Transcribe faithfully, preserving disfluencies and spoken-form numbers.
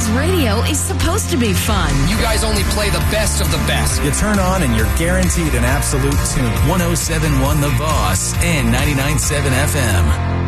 Because radio is supposed to be fun. You guys only play the best of the best. You turn on and you're guaranteed an absolute tune. one oh seven point one The Boss and ninety-nine point seven F M.